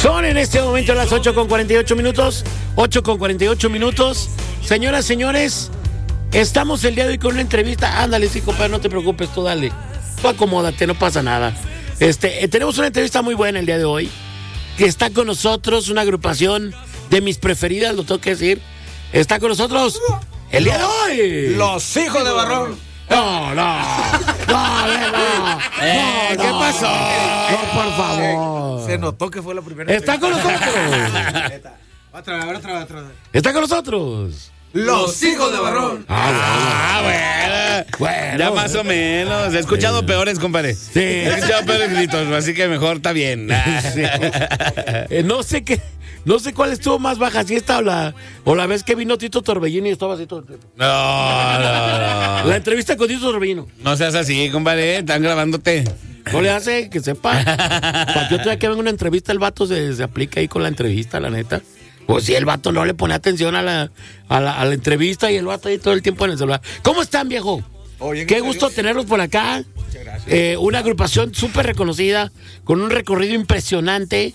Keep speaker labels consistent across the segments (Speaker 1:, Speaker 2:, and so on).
Speaker 1: Son en este momento las 8:48 minutos. 8:48 minutos. Señoras, señores, estamos el día de hoy con una entrevista. Ándale, sí, compadre, no te preocupes, tú dale. Tú acomódate, no pasa nada. Tenemos una entrevista muy buena el día de hoy. Que está con nosotros una agrupación de mis preferidas, lo tengo que decir. Está con nosotros el día de hoy.
Speaker 2: Los Hijos de Barrón.
Speaker 1: No.
Speaker 2: ¿Qué pasó?
Speaker 1: No, por favor.
Speaker 2: Se notó que fue la primera.
Speaker 1: Está con nosotros.
Speaker 2: Otra vez.
Speaker 1: Está con nosotros.
Speaker 2: Los Hijos de Barrón.
Speaker 1: Bueno.
Speaker 3: Ya más o menos. He escuchado peores, compadre.
Speaker 1: Sí.
Speaker 3: He escuchado peores gritos, así que mejor está bien.
Speaker 1: No sé cuál estuvo más baja, si esta o la vez que vino Tito Torbellino y estaba así todo el tiempo.
Speaker 3: No.
Speaker 1: La entrevista con Tito Torbellino.
Speaker 3: No seas así, compadre. Están grabándote.
Speaker 1: No le hace que sepa. Para que otro día que venga una entrevista, el vato se aplica ahí con la entrevista, la neta. Pues si el vato no le pone atención a la entrevista y el vato ahí todo el tiempo en el celular. ¿Cómo están, viejo?
Speaker 2: Oye,
Speaker 1: Qué gusto tenerlos por acá.
Speaker 2: Muchas gracias.
Speaker 1: Una agrupación súper reconocida, con un recorrido impresionante.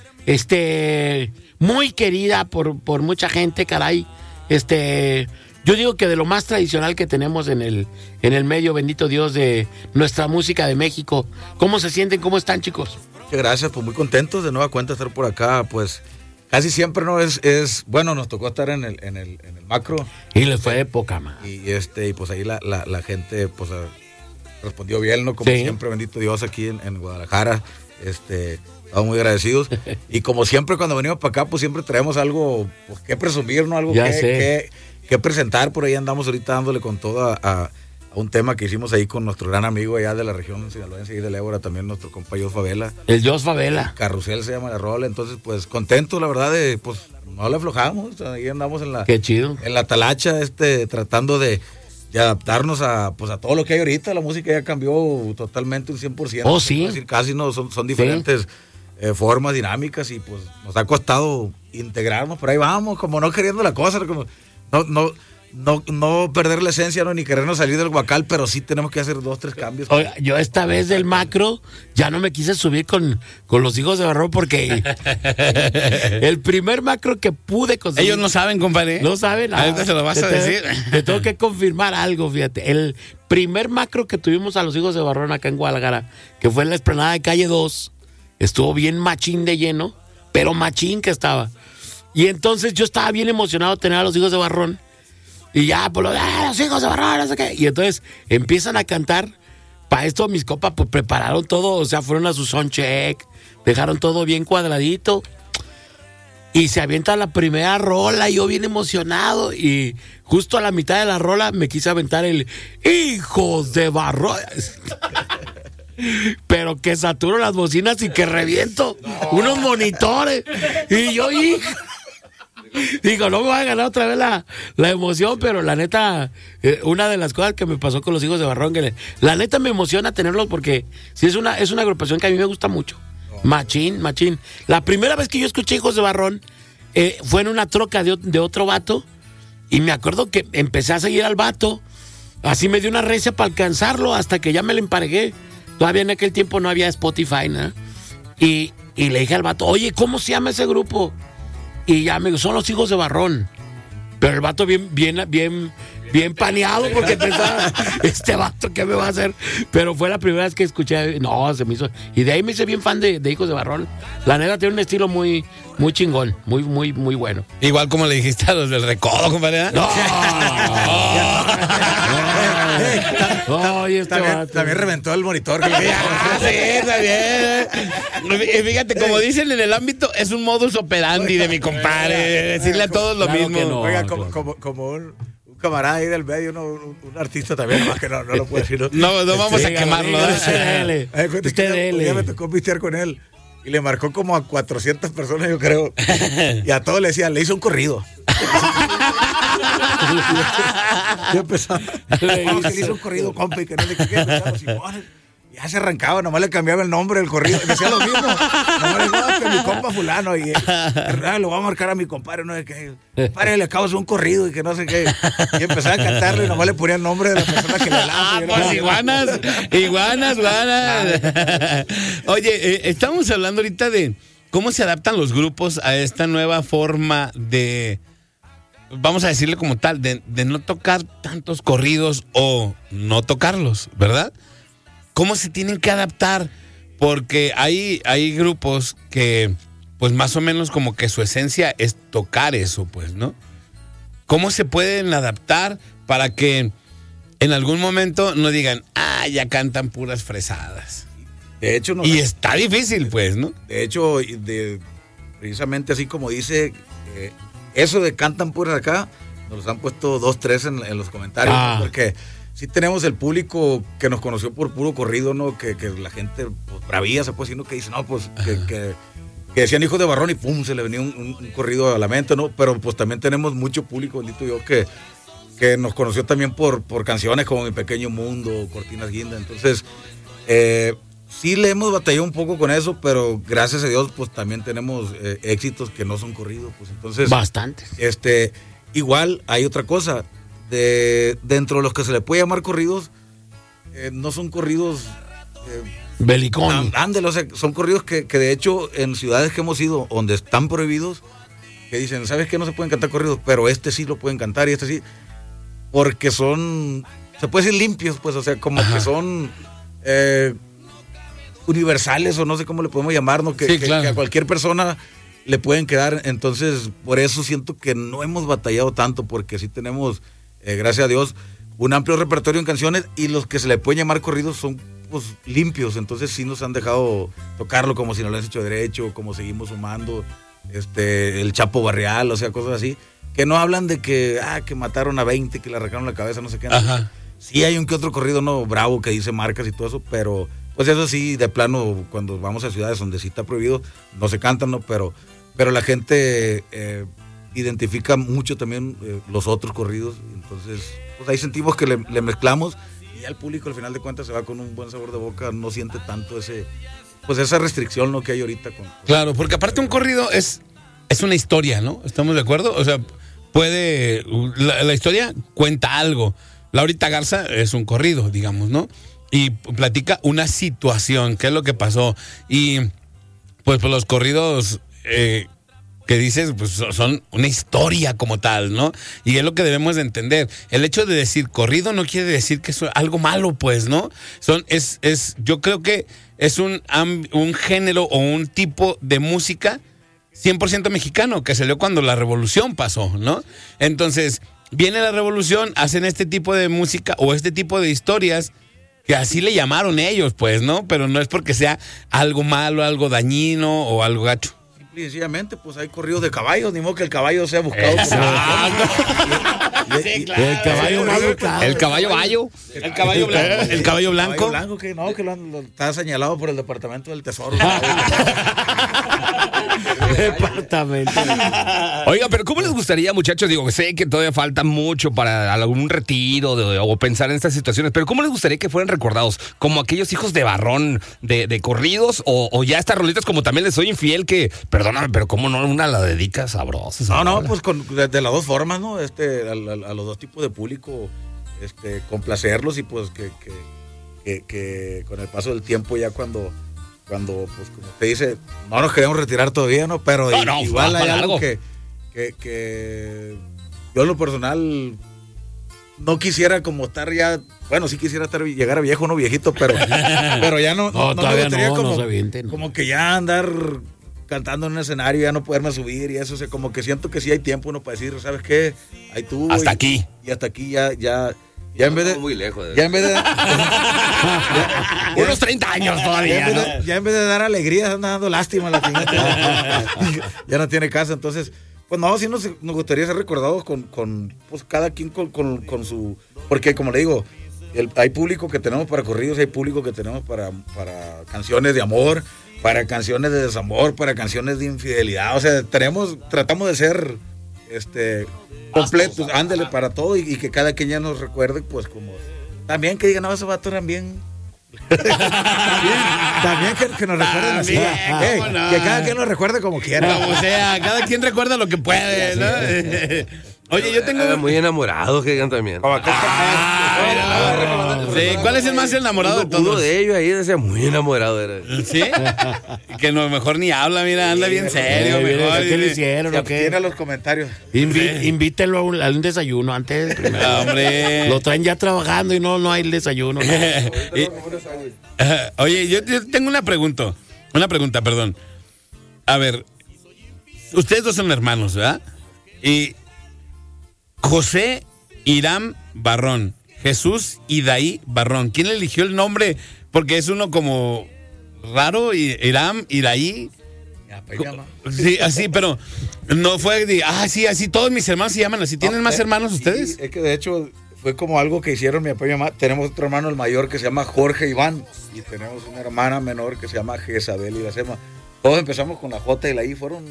Speaker 1: Muy querida por mucha gente, caray. Yo digo que de lo más tradicional que tenemos en el medio, bendito Dios, de nuestra música de México. ¿Cómo se sienten? ¿Cómo están, chicos?
Speaker 2: Muchas gracias, pues muy contentos de nueva cuenta estar por acá, pues casi siempre no es bueno, nos tocó estar en el macro.
Speaker 1: Y les fue de poca más.
Speaker 2: Y pues ahí la gente pues respondió bien, ¿no? Como
Speaker 1: Sí.
Speaker 2: siempre, bendito Dios, aquí en Guadalajara. Estamos muy agradecidos. Y como siempre, cuando venimos para acá, pues siempre traemos algo pues, que presumir, ¿no? Algo
Speaker 1: Ya sé.
Speaker 2: que presentar. Por ahí andamos ahorita dándole con todo a un tema que hicimos ahí con nuestro gran amigo allá de la región sinaloense y del Ébora, también nuestro compa Jos Favela.
Speaker 1: El Jos Favela.
Speaker 2: Carrusel se llama la rola. Entonces, pues contentos, la verdad, pues no le aflojamos. Ahí andamos
Speaker 1: Qué chido.
Speaker 2: en la talacha, tratando de adaptarnos a todo lo que hay ahorita. La música ya cambió totalmente un 100%.
Speaker 1: Oh, sí.
Speaker 2: Es decir, casi no son diferentes formas, dinámicas, y pues nos ha costado integrarnos, pero ahí vamos, como no queriendo la cosa, como no perder la esencia, no, ni querernos salir del guacal, pero sí tenemos que hacer 2, 3 cambios.
Speaker 1: Oiga, yo esta vez del macro ya no me quise subir con los Hijos de Barrón porque el primer macro que pude conseguir.
Speaker 3: Ellos no saben, compadre.
Speaker 1: No saben.
Speaker 3: Ahorita se lo vas a decir.
Speaker 1: Te tengo que confirmar algo, fíjate. El primer macro que tuvimos a los Hijos de Barrón acá en Guadalajara, que fue en la explanada de Calle 2, estuvo bien machín de lleno, pero machín que estaba. Y entonces yo estaba bien emocionado de tener a los Hijos de Barrón. Y ya, pues los Hijos de Barrón, no sé qué. Y entonces empiezan a cantar. Para esto mis compas pues prepararon todo, o sea, fueron a su soundcheck, dejaron todo bien cuadradito. Y se avienta la primera rola, yo bien emocionado. Y justo a la mitad de la rola me quise aventar el Hijos de Barrón. Pero que saturo las bocinas y que reviento unos monitores. Y yo, hijo. Digo, no me va a ganar otra vez la emoción, pero la neta, una de las cosas que me pasó con los Hijos de Barrón, que la neta me emociona tenerlos porque sí es una agrupación que a mí me gusta mucho. Machín. La primera vez que yo escuché Hijos de Barrón fue en una troca de otro vato, y me acuerdo que empecé a seguir al vato, así me dio una recia para alcanzarlo hasta que ya me le emparejé. Todavía en aquel tiempo no había Spotify, ¿no? Y le dije al vato, oye, ¿cómo se llama ese grupo? Y ya me dijo, son los Hijos de Barrón. Pero el vato bien paneado porque pensaba, este vato, ¿qué me va a hacer? Pero fue la primera vez que escuché, no, se me hizo. Y de ahí me hice bien fan de Hijos de Barrón. La neta tiene un estilo muy chingón, muy bueno.
Speaker 3: Igual como le dijiste a los del Recodo, compadre.
Speaker 1: No. Oye,
Speaker 2: También reventó el monitor.
Speaker 3: Sí, está bien. Fíjate, como dicen en el ámbito, es un modus operandi de mi compadre. Decirle a todos lo
Speaker 1: Claro
Speaker 3: mismo.
Speaker 1: que no.
Speaker 2: Oiga, como un camarada ahí del medio, un artista también, nomás que no lo puedo decir.
Speaker 3: No vamos a quemarlo.
Speaker 1: Usted dele.
Speaker 2: Ya me tocó pistear con él y le marcó como a 400 personas, yo creo. Y a todos le decían, le hizo un corrido. Yo empezaba, no, que le hizo un corrido, compa, y que no le empezaba, ya se arrancaba, nomás le cambiaba el nombre del corrido, decía lo mismo, nomás le decía, que mi compa fulano, y lo va a marcar a mi compadre, no es que, padre, le acabo de hacer un corrido, y que no sé qué, y empezaba a cantarle, y nomás le ponía el nombre de la persona que le hablaba.
Speaker 3: Pues iguanas. Oye, estamos hablando ahorita de ¿cómo se adaptan los grupos a esta nueva forma de, vamos a decirle como tal, de no tocar tantos corridos o no tocarlos, ¿verdad? ¿Cómo se tienen que adaptar? Porque hay grupos que, pues más o menos como que su esencia es tocar eso, pues, ¿no? ¿Cómo se pueden adaptar para que en algún momento no digan, ya cantan puras fresadas?
Speaker 2: De hecho,
Speaker 3: y está difícil, pues, ¿no?
Speaker 2: De hecho, precisamente así como dice, eso de cantan puras acá, nos los han puesto 2, 3 en los comentarios, ¿no? Porque sí tenemos el público que nos conoció por puro corrido, ¿no? Que la gente, pues, bravía, se puede decir, ¿no? Que dice, no, pues, que decían hijos de Barrón y pum, se le venía un corrido a la mente, ¿no? Pero pues también tenemos mucho público, bendito Dios, que nos conoció también por canciones como Mi Pequeño Mundo, Cortinas Guinda. Entonces, sí le hemos batallado un poco con eso, pero gracias a Dios, pues también tenemos éxitos que no son corridos, pues entonces...
Speaker 1: Bastantes.
Speaker 2: Igual hay otra cosa, dentro de los que se le puede llamar corridos, no son corridos...
Speaker 1: Belicón.
Speaker 2: Ándale, o sea, son corridos que de hecho en ciudades que hemos ido, donde están prohibidos, que dicen, ¿sabes qué? No se pueden cantar corridos, pero este sí lo pueden cantar y este sí, porque son, se puede decir limpios, pues, o sea, como que son universales o no sé cómo le podemos llamar, ¿no? Que a cualquier persona le pueden quedar. Entonces, por eso siento que no hemos batallado tanto, porque sí tenemos, gracias a Dios, un amplio repertorio en canciones, y los que se le pueden llamar corridos son, pues, limpios. Entonces sí nos han dejado tocarlo como si no lo han hecho derecho, como seguimos sumando, el Chapo Barrial, o sea, cosas así, que no hablan de que mataron a 20, que le arrancaron la cabeza, no sé qué.
Speaker 3: Ajá.
Speaker 2: Sí hay un que otro corrido, no bravo, que dice marcas y todo eso, pero pues eso sí, de plano, cuando vamos a ciudades donde sí está prohibido, no se cantan, ¿no? Pero la gente identifica mucho también los otros corridos, entonces pues ahí sentimos que le mezclamos, y ya el público al final de cuentas se va con un buen sabor de boca, no siente tanto esa restricción, ¿no?, que hay ahorita
Speaker 3: Claro, porque aparte un corrido es una historia, ¿no? ¿Estamos de acuerdo? O sea, la historia cuenta algo. Laurita Garza es un corrido, digamos, ¿no? Y platica una situación, qué es lo que pasó. Y pues los corridos que dices, pues son una historia como tal, ¿no? Y es lo que debemos de entender. El hecho de decir corrido no quiere decir que es algo malo, pues, ¿no? Yo creo que es un género o un tipo de música 100% mexicano, que salió cuando la revolución pasó, ¿no? Entonces, viene la revolución, hacen este tipo de música o este tipo de historias, que así le llamaron ellos, pues, ¿no? Pero no es porque sea algo malo, algo dañino o algo gacho.
Speaker 2: Simple y sencillamente, pues hay corridos de caballos, ni modo que el caballo sea buscado.
Speaker 3: Sí, claro.
Speaker 1: El caballo más buscado.
Speaker 4: El caballo bayo.
Speaker 3: El caballo blanco. El caballo blanco.
Speaker 2: Que lo está señalado por el Departamento del Tesoro.
Speaker 1: Departamento.
Speaker 4: Oiga, pero ¿cómo les gustaría, muchachos? Digo, sé que todavía falta mucho para algún retiro o pensar en estas situaciones, pero ¿cómo les gustaría que fueran recordados? ¿Como aquellos hijos de Barrón de corridos? ¿O ya estas rolitas como También Les Soy Infiel, que, perdóname, pero ¿cómo no una la dedica sabrosa?
Speaker 2: No, pues de las dos formas, ¿no? A los dos tipos de público, complacerlos, y pues que con el paso del tiempo, ya cuando pues, como te dice, no nos queremos retirar todavía, ¿no? Pero igual hay algo que yo en lo personal no quisiera como estar ya, bueno, sí quisiera llegar a viejo, no viejito, pero ya no me gustaría como que ya andar cantando en un escenario, ya no poderme subir y eso, o sea, como que siento que sí hay tiempo uno para decir, ¿sabes qué? Ahí tú.
Speaker 4: Hasta aquí.
Speaker 2: Y hasta aquí ya en vez de...
Speaker 5: Muy lejos.
Speaker 2: Ya en vez de...
Speaker 4: Unos 30 años todavía.
Speaker 2: Ya en vez de dar alegría, anda dando lástima a la chingada. Ya no tiene casa, entonces... Pues no, sí nos gustaría ser recordados con pues cada quien con su... Porque como le digo, hay público que tenemos para corridos, hay público que tenemos para canciones de amor, para canciones de desamor, para canciones de infidelidad. O sea, tratamos de ser completos, ándele para todo, y que cada quien ya nos recuerde, pues como... También que digan, no, esos vatos eran bien... También que nos recuerden así.
Speaker 3: No.
Speaker 2: Que cada quien nos recuerde como quiera.
Speaker 3: Como sea, cada quien recuerda lo que puede, ¿no? Oye, yo tengo...
Speaker 5: Muy enamorados que digan también.
Speaker 3: Sí, ¿cuál es el más enamorado de todos?
Speaker 5: Uno de ellos ahí decía muy enamorado. Era.
Speaker 3: ¿Sí? Que no, mejor ni habla, mira, anda bien serio. Mejor,
Speaker 1: ¿Qué le hicieron o qué?
Speaker 2: Tiene los comentarios.
Speaker 1: Invítenlo a un desayuno antes.
Speaker 3: Hombre.
Speaker 1: Lo traen ya trabajando y no hay el desayuno.
Speaker 3: Oye, yo tengo una pregunta, perdón. A ver, ustedes dos son hermanos, ¿verdad? Y José Irán Barrón, Jesús Idaí Barrón. ¿Quién le eligió el nombre? Porque es uno como raro, Irán, Idaí. Sí, así, pero no fue de, sí, así todos mis hermanos se llaman así. ¿Tienen más hermanos ustedes?
Speaker 2: Sí, es que de hecho fue como algo que hicieron mi papá y mi mamá. Tenemos otro hermano, el mayor, que se llama Jorge Iván. Y tenemos una hermana menor que se llama Jezabel Iracema. Todos empezamos con la J y la I, fueron...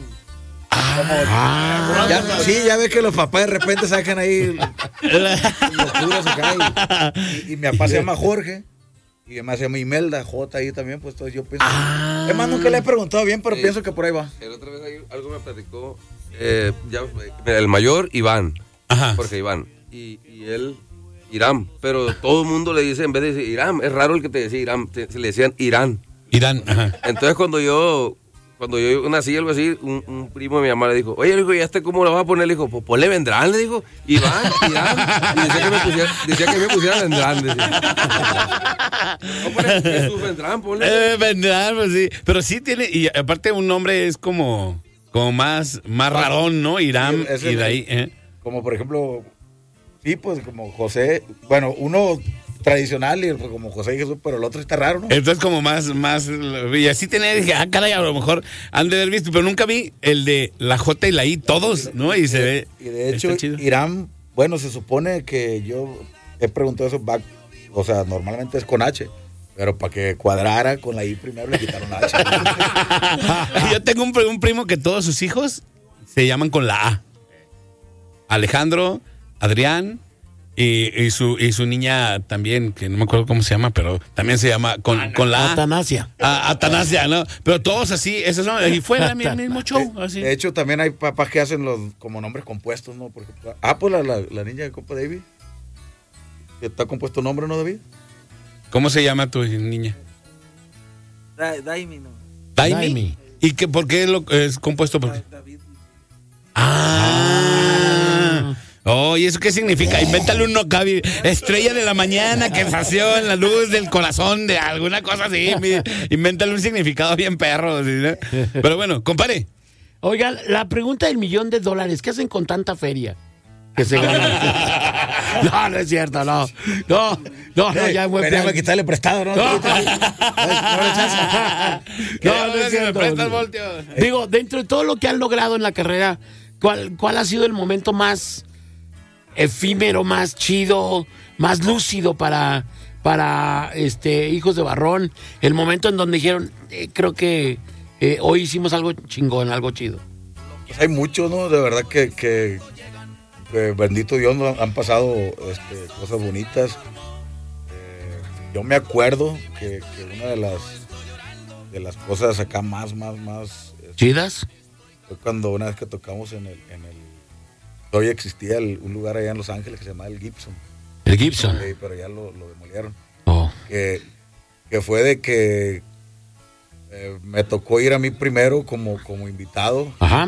Speaker 2: ya ves que los papás de repente sacan ahí locuras acá y mi papá se llama Jorge y mi mamá se llama Imelda, J ahí también, pues todo yo pienso. Es más, nunca le he preguntado bien, pero pienso que por ahí va.
Speaker 5: El otra vez algo me platicó el mayor Iván, Jorge Iván, y él Irán, pero todo el mundo le dice, en vez de decir Irán, es raro el que te decía Irán, se le decían Irán. Entonces cuando yo nací, algo así, un primo de mi mamá le dijo, oye, le dijo, ¿ya cómo lo vas a poner? Le dijo, pues le vendrán, le dijo, Iván, y decía que me pusiera vendrán, decía. No, pues, Jesús vendrán, ponle.
Speaker 3: Vendrán, pues sí, pero sí tiene, y aparte un nombre es como más rarón, ¿no? Irán,
Speaker 2: Sí,
Speaker 3: y de ahí,
Speaker 2: Como por ejemplo, sí, pues como José, bueno, uno... tradicional y como José y Jesús, pero el otro está raro, ¿no?
Speaker 3: Entonces como más, y así tenía, dije, caray, a lo mejor han de haber visto, pero nunca vi el de la J y la I, todos, ¿no? Y se ve.
Speaker 2: Y de hecho, Irán, bueno, se supone que yo he preguntado eso, o sea, normalmente es con H, pero para que cuadrara con la I primero le quitaron la H.
Speaker 3: Yo tengo un primo que todos sus hijos se llaman con la A. Alejandro, Adrián. Y su niña también, que no me acuerdo cómo se llama, pero también se llama con la
Speaker 1: Atanasia.
Speaker 3: Atanasia, ¿no? Pero todos así, esos no, y fue el mismo show, así.
Speaker 2: De hecho, también hay papás que hacen los como nombres compuestos, ¿no? Porque, pues la niña de compa David, que está compuesto nombre, ¿no, David?
Speaker 3: ¿Cómo se llama tu niña?
Speaker 6: Daimi, ¿no?
Speaker 3: Daimi. ¿Y por qué es compuesto por qué?
Speaker 6: David.
Speaker 3: Oh, ¿y eso qué significa? Invéntale un nocabi, estrella de la mañana que nació en la luz del corazón de alguna cosa así. Invéntale un significado bien perro. ¿Sí, no? Pero bueno, compadre.
Speaker 1: Oiga, la pregunta del $1,000,000, ¿qué hacen con tanta feria que se gana? No es cierto, no, ya fue
Speaker 2: Queríamos quitarle prestado, ¿no?
Speaker 1: No es cierto. Digo, dentro de todo lo que han logrado en la carrera, ¿cuál ha sido el momento más efímero, más chido, más lúcido para Hijos de Barrón? El momento en donde dijeron, creo que hoy hicimos algo chingón, algo chido.
Speaker 2: Pues hay muchos, ¿no? De verdad que bendito Dios, ¿no? Han pasado cosas bonitas. Yo me acuerdo que una de las cosas acá más
Speaker 1: ¿Chidas?
Speaker 2: fue cuando una vez que tocamos en el todavía existía un lugar allá en Los Ángeles que se llamaba el Gibson.
Speaker 1: El Gibson.
Speaker 2: Sí, pero ya lo demolieron.
Speaker 1: Oh.
Speaker 2: Que fue de que me tocó ir a mí primero como invitado.
Speaker 1: Ajá.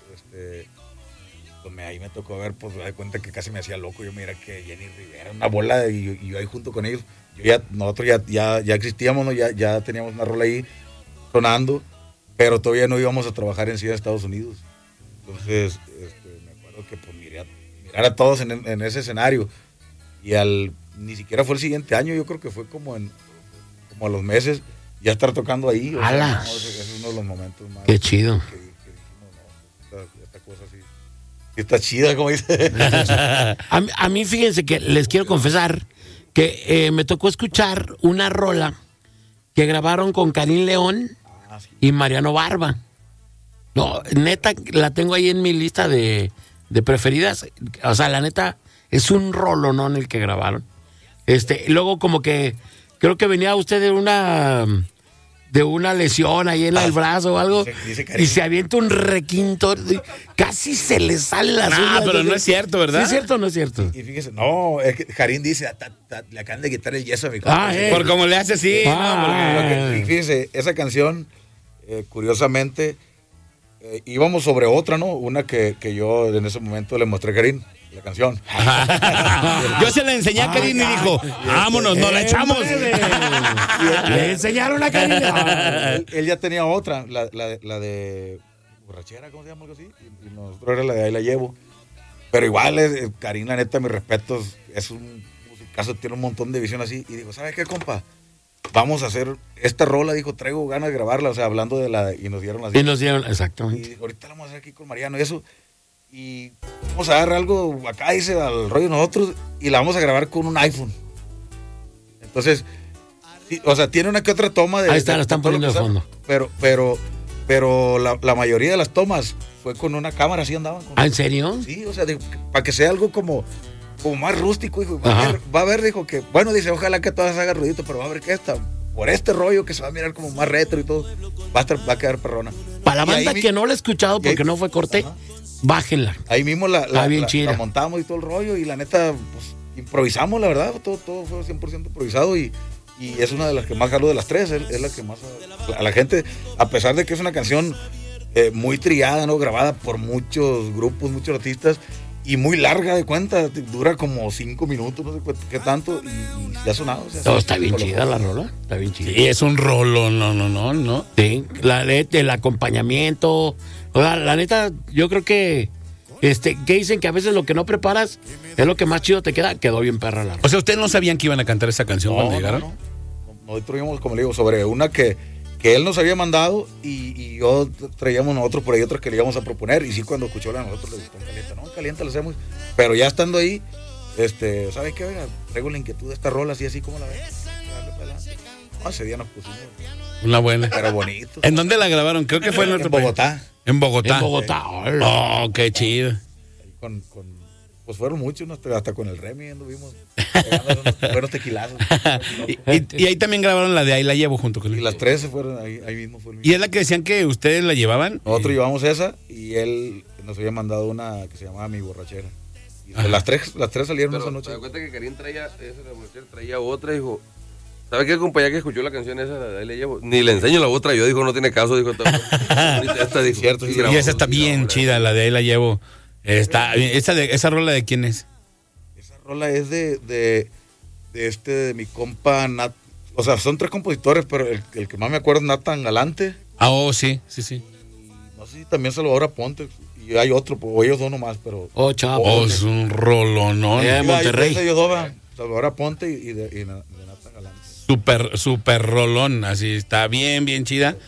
Speaker 2: Pues ahí me tocó ver, pues me di cuenta que casi me hacía loco. Yo mira que Jenny Rivera, una bola, y yo ahí junto con ellos. Nosotros ya existíamos, ¿no? Ya teníamos una rola ahí sonando, pero todavía no íbamos a trabajar en sí en Estados Unidos. Entonces, me acuerdo que pues mirar a todos en ese escenario. Y ni siquiera fue el siguiente año, yo creo que fue como a los meses, ya estar tocando ahí.
Speaker 1: ¡Hala!
Speaker 2: Ese es uno de los momentos más.
Speaker 1: ¡Qué chido!
Speaker 2: Que dijimos, esta cosa así. Está chida, como dice.
Speaker 1: A mí, fíjense que les quiero confesar que me tocó escuchar una rola que grabaron con Karim León y Mariano Barba. No, neta, la tengo ahí en mi lista de preferidas. O sea, la neta, es un rolonón el que grabaron. Luego como que creo que venía usted de de una lesión ahí en el brazo o algo,
Speaker 2: dice Karim.
Speaker 1: y se avienta un requinto, casi se le sale las uñas.
Speaker 3: pero no es cierto, ¿verdad?
Speaker 1: ¿Sí es cierto o no es cierto?
Speaker 2: Y fíjese, no, es que Karim dice, le acaban de quitar el yeso a mi compa.
Speaker 3: Por como le hace así.
Speaker 2: Y fíjese, esa canción, curiosamente, íbamos sobre otra, ¿no? Una que yo en ese momento le mostré a Karim, la canción.
Speaker 3: Yo se la enseñé a Karim y dijo, vámonos, nos la echamos.
Speaker 1: Le enseñaron a Karim.
Speaker 2: Él ya tenía otra, la de borrachera, ¿cómo se llama algo así? Y nosotros era la de Ahí la llevo. Pero igual, Karim, la neta, mis respetos, es un musicazo, tiene un montón de visión así. Y digo, ¿sabes qué, compa? Vamos a hacer esta rola, dijo, traigo ganas de grabarla, o sea, hablando de la... Y nos dieron las...
Speaker 1: Y nos dieron, exactamente.
Speaker 2: Y digo, ahorita la vamos a hacer aquí con Mariano y eso. Y vamos a dar algo acá, dice, al rollo nosotros, y la vamos a grabar con un iPhone. Entonces, sí, o sea, tiene una que otra toma de...
Speaker 1: Ahí está, la están poniendo de fondo.
Speaker 2: Pero la mayoría de las tomas fue con una cámara, así andaban.
Speaker 1: ¿En serio?
Speaker 2: Sí, o sea, para que sea algo como más rústico, dijo. Va a ver, dijo que, bueno, dice, ojalá que todas hagan ruidito, pero va a ver que por este rollo que se va a mirar como más retro y todo, va a quedar perrona.
Speaker 1: Para la banda que no la ha escuchado porque no fue corte, bájenla.
Speaker 2: Ahí mismo la montamos y todo el rollo, y la neta, pues, improvisamos, la verdad, todo fue 100% improvisado, y es una de las que más jalo de las tres, es la que más a la gente, a pesar de que es una canción muy trillada, ¿no? Grabada por muchos grupos, muchos artistas, y muy larga de cuenta, dura como 5 minutos, no sé qué tanto, y ya ha sonado. O sea,
Speaker 1: todo está bien chida la rola, está bien chida.
Speaker 3: Sí, es un rolo, no.
Speaker 1: Sí, el acompañamiento, la neta, yo creo que que dicen que a veces lo que no preparas es lo que más chido te queda, quedó bien perra la rola.
Speaker 3: O sea, ¿ustedes no sabían que iban a cantar esa canción cuando llegaron?
Speaker 2: No. Nosotros íbamos, como le digo, sobre una que él nos había mandado, y yo traíamos nosotros por ahí otras que le íbamos a proponer, y sí, cuando escuchó la de nosotros le gustó Calienta, ¿no? Calienta la hacemos, pero ya estando ahí, ¿sabes qué? Oiga, traigo la inquietud de esta rola, así como la ves. No, ese día nos pusimos
Speaker 3: una buena.
Speaker 2: Pero bonito.
Speaker 3: ¿En dónde la grabaron? Creo que fue en nuestro
Speaker 2: Bogotá.
Speaker 3: En Bogotá.
Speaker 1: En Bogotá.
Speaker 3: Oh, qué chido.
Speaker 2: Pues fueron muchos, hasta con el Remy anduvimos buenos tequilazos.
Speaker 3: y ahí también grabaron la de Ahí la llevo junto con él.
Speaker 2: Y las tres se fueron ahí mismo. Fue el mismo.
Speaker 3: ¿Y es la que decían que ustedes la llevaban?
Speaker 2: Nosotros llevamos esa, y él nos había mandado una que se llamaba Mi Borrachera. Y las tres salieron esa noche.
Speaker 5: ¿Te das cuenta que Karim traía otra, dijo? ¿Sabes qué, compañía que escuchó la canción esa? Ahí le llevo. Ni le enseño la otra, yo dijo, no tiene caso, dijo.
Speaker 2: Esta es cierto.
Speaker 3: Y esa está bien chida, la de Ahí la llevo. ¿Esa rola de quién es?
Speaker 2: Esa rola es de mi compa Nat. O sea, son 3 compositores, pero el que más me acuerdo es Nathan Galante.
Speaker 3: Ah, sí.
Speaker 2: Y no sé si también Salvador Aponte. Y hay otro, o ellos dos nomás, pero...
Speaker 1: chavo.
Speaker 3: Es un rolón, ¿no?
Speaker 1: De Monterrey.
Speaker 2: Salvador Aponte y de Nathan Galante.
Speaker 3: Súper rolón, así está bien chida.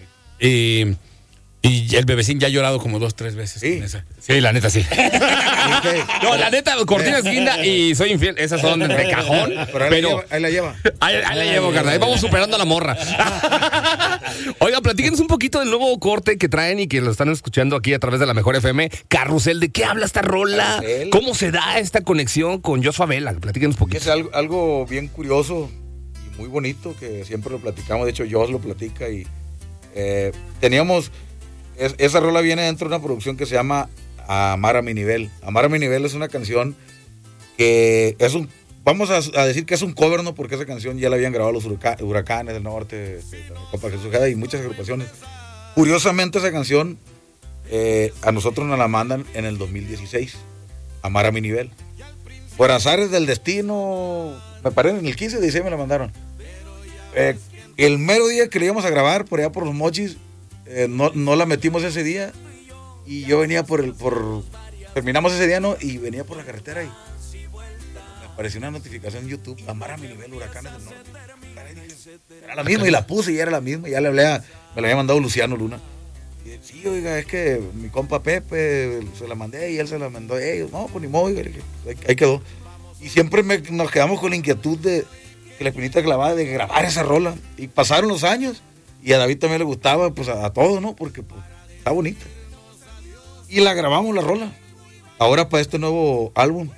Speaker 3: Y el bebecín ya ha llorado como 2-3 veces con esa.
Speaker 4: Sí, la neta sí. No, la neta, Cortina es guinda y Soy infiel. Esas son de cajón.
Speaker 2: Pero ahí la lleva.
Speaker 4: Ahí la llevo, carnal. Ahí vamos superando a la morra. Oiga, platíquenos un poquito del nuevo corte que traen y que lo están escuchando aquí a través de la Mejor FM. Carrusel, ¿de qué habla esta rola?
Speaker 2: Carrusel.
Speaker 4: ¿Cómo se da esta conexión con Joshua Vela? Platíquenos un poquito.
Speaker 2: Es algo bien curioso y muy bonito que siempre lo platicamos. De hecho, Josh lo platica y teníamos... Esa rola viene dentro de una producción que se llama Amar a mi nivel. Amar a mi nivel es una canción que vamos a decir que es un cover, ¿no? Porque esa canción ya la habían grabado los Huracanes del Norte, Compa Jesús Ojeda y muchas agrupaciones. Curiosamente, esa canción a nosotros nos la mandan en el 2016. Amar a mi nivel. Por azares del destino, me parece en el 15 de diciembre me la mandaron. El mero día que le íbamos a grabar, por allá por los Mochis, no la metimos ese día, y yo venía terminamos ese día, ¿no? Y venía por la carretera y me apareció una notificación en YouTube: Amar a mi nivel, Huracanes del Norte. Era la misma, y la puse y era la misma. Ya me la había mandado Luciano Luna. Y dije, sí, oiga, es que mi compa Pepe se la mandé y él se la mandó a ellos. No, pues ni modo, ahí quedó. Y siempre nos quedamos con la inquietud de que la espinita clavada de grabar esa rola. Y pasaron los años. Y a David también le gustaba, pues a todos, ¿no? Porque pues, está bonita. Y la grabamos, la rola. Ahora para este nuevo álbum,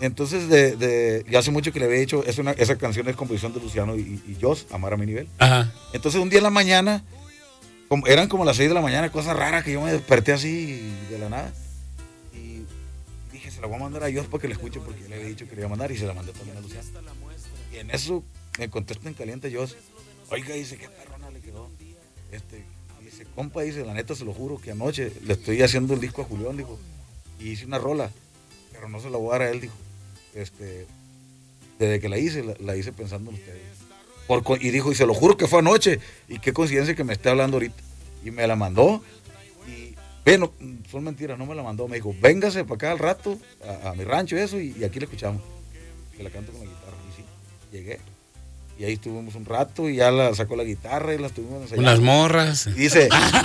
Speaker 2: Entonces, ya hace mucho que le había dicho, esa canción es composición de Luciano y Jos, Amar a mi nivel.
Speaker 3: Ajá.
Speaker 2: Entonces, un día en la mañana, eran como las 6 de la mañana, cosa rara que yo me desperté así de la nada. Y dije, se la voy a mandar a Jos para que la escuche, porque yo le había dicho que le iba a mandar y se la mandé también a Luciano. Y en eso me contesta en caliente Jos, oiga, dice, qué perrona le quedó. Dice, compa, dice, la neta se lo juro que anoche le estoy haciendo el disco a Julián, dijo, y hice una rola, pero no se la voy a dar a él, dijo. Desde que la hice pensando en ustedes. Y dijo, y se lo juro que fue anoche, y qué coincidencia que me esté hablando ahorita. Y me la mandó, y bueno, son mentiras, no me la mandó, me dijo, véngase para acá al rato, a mi rancho eso, y aquí la escuchamos. Que la canto con la guitarra, y sí, llegué. Y ahí estuvimos un rato y ya la sacó la guitarra y la estuvimos ensayando.
Speaker 3: Unas morras.
Speaker 2: Y dice,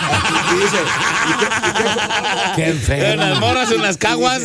Speaker 1: qué feo.
Speaker 3: Unas morras, unas caguas.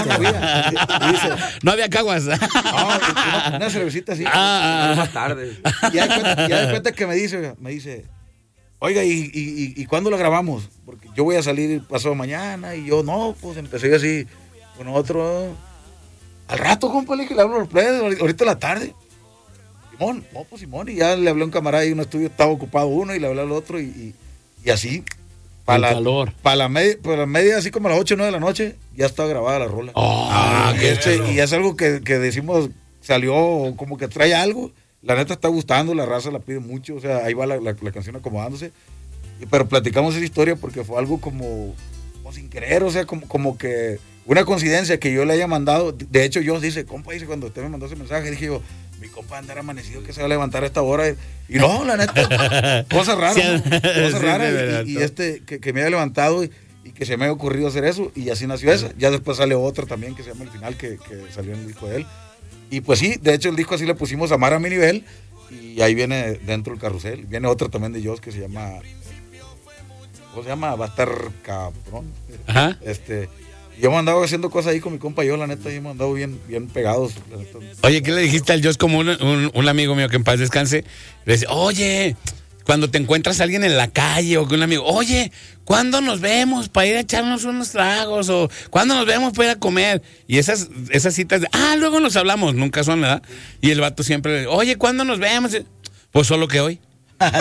Speaker 2: No
Speaker 3: había caguas.
Speaker 2: No, una cervecita así.
Speaker 5: Más tarde.
Speaker 2: Y ya de cuenta que me dice, oiga, ¿y cuándo la grabamos? Porque yo voy a salir pasado mañana. Y yo, no, pues empecé así con otro. Al rato, compa, le dije, le hablo a los players, ahorita en la tarde. Simón, y ya le hablé a un camarada y un estudio estaba ocupado uno y le hablé al otro y así. Para la media, así como a las 8 o 9 de la noche, ya estaba grabada la rola. Y es algo que decimos, salió como que trae algo. La neta está gustando, la raza la pide mucho, o sea, ahí va la canción acomodándose. Pero platicamos esa historia porque fue algo como sin querer, o sea, como que una coincidencia que yo le haya mandado. De hecho, yo dice, compa, cuando usted me mandó ese mensaje, dije yo, mi compa andar amanecido que se va a levantar a esta hora. Y no, la neta, cosas raras, ¿no? Cosas raras. Y que me haya levantado y que se me haya ocurrido hacer eso. Y así nació esa. Ya después sale otra también que se llama El Final, que salió en el disco de él. Y pues sí, de hecho el disco así le pusimos Amar a mi nivel. Y ahí viene dentro el carrusel. Viene otra también de Jos que se llama... ¿Cómo se llama? Va a estar cabrón.
Speaker 3: Ajá.
Speaker 2: Yo me andaba haciendo cosas ahí con mi compa, yo la neta, yo me andaba bien pegados. La neta.
Speaker 3: Oye, ¿qué le dijiste al Jos? Como un amigo mío que en paz descanse, le dice, oye, cuando te encuentras a alguien en la calle o con un amigo, oye, ¿cuándo nos vemos para ir a echarnos unos tragos? O ¿cuándo nos vemos para ir a comer? Y esas citas de, luego nos hablamos, nunca son, ¿verdad? Y el vato siempre, oye, ¿cuándo nos vemos? Pues solo que hoy.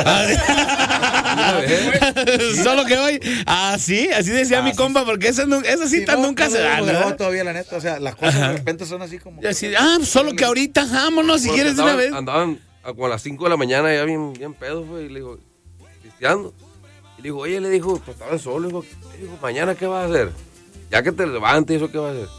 Speaker 3: Solo que hoy, así decía mi compa, porque esas citas nunca se dan.
Speaker 2: No, todavía la neta, o sea, las cosas de repente son así como.
Speaker 3: Así, solo que ahorita, vámonos si quieres de una vez.
Speaker 5: Andaban como a las 5 de la mañana ya bien pedos, y le digo, cristiano. Y le digo, oye, le dijo, pues estaban solos, le digo, mañana ¿qué vas a hacer? Ya que te levantes, ¿eso qué vas a hacer?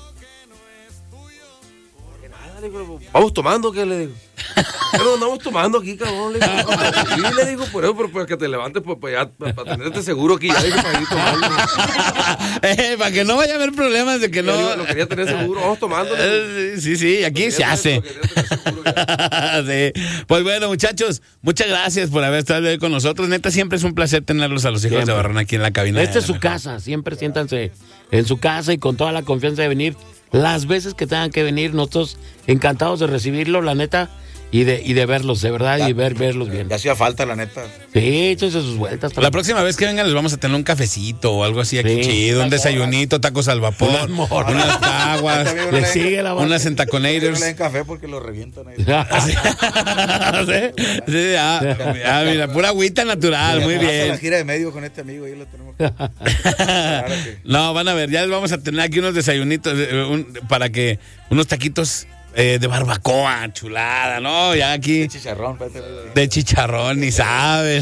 Speaker 5: Le digo, ¿vamos tomando qué? Le digo. Pero andamos tomando aquí, cabrón. Le digo, sí, le digo, por eso, para que te levantes, pues ya, para tenerte seguro aquí. Ya digo, para ir tomando.
Speaker 3: Para que no vaya a haber problemas de que no.
Speaker 5: Digo, lo quería tener seguro, vamos tomando.
Speaker 3: Sí, aquí se hace. Sí. Pues bueno, muchachos, muchas gracias por haber estado hoy con nosotros. Neta, siempre es un placer tenerlos a los hijos de Barrón aquí en la cabina.
Speaker 1: Esta es su casa, siempre siéntanse en su casa y con toda la confianza de venir las veces que tengan que venir. Nosotros encantados de recibirlo, la neta, y de verlos, de verdad, y verlos bien.
Speaker 2: Ya hacía falta, la neta.
Speaker 1: Sí, échense sus vueltas.
Speaker 3: La próxima vez que vengan les vamos a tener un cafecito o algo así aquí chido, un desayunito, tacos al vapor, unas caguas, unas entaconators.
Speaker 2: No le den café porque lo revientan ahí.
Speaker 3: Mira, pura agüita natural, muy bien.
Speaker 2: La gira de medio con este amigo, ahí lo tenemos.
Speaker 3: No, van a ver, ya les vamos a tener aquí unos desayunitos para que unos taquitos de barbacoa, chulada, ¿no? Ya aquí. De chicharrón, ni sabes.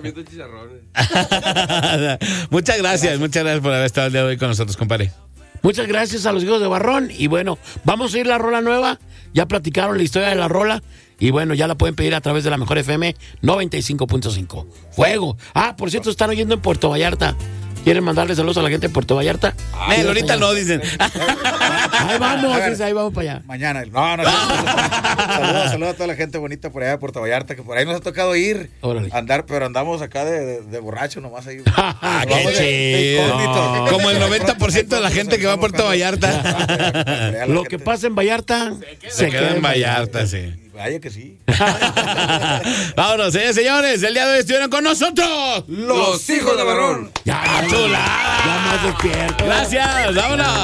Speaker 3: Muchas gracias por haber estado el día de hoy con nosotros, compadre.
Speaker 1: Muchas gracias a los hijos de Barrón. Y bueno, vamos a ir a la rola nueva. Ya platicaron la historia de la rola. Y bueno, ya la pueden pedir a través de la Mejor FM 95.5. ¡Fuego! Por cierto, están oyendo en Puerto Vallarta. ¿Quieren mandarle saludos a la gente de Puerto Vallarta?
Speaker 3: Ahorita no, dicen.
Speaker 1: Ahí vamos para allá.
Speaker 2: Mañana. Saludos a toda la gente bonita por allá de Puerto Vallarta, que por ahí nos ha tocado ir.
Speaker 1: Órale.
Speaker 2: Pero andamos acá de borracho nomás ahí.
Speaker 3: ¡Qué chido! Como el 90% de la gente que va a Puerto Vallarta.
Speaker 1: Lo que pasa en Vallarta
Speaker 3: se queda en Vallarta, sí.
Speaker 2: Vaya que sí.
Speaker 3: Vámonos, señores. El día de hoy estuvieron con nosotros
Speaker 5: los hijos de Barrón.
Speaker 1: Ya, chula. Ya más despierto.
Speaker 3: Gracias. Vámonos.